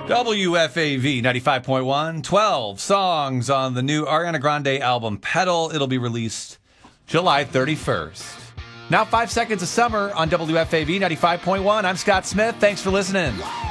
WFAV 95.1, 12 songs on the new Ariana Grande album, Pedal. It'll be released July 31st. Now 5 seconds of summer on WFAV 95.1. I'm Scott Smith. Thanks for listening.